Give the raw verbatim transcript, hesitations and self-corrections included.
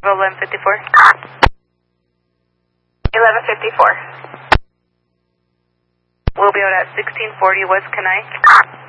eleven fifty-four. eleven fifty-four. We'll be out at sixteen forty West Kenai.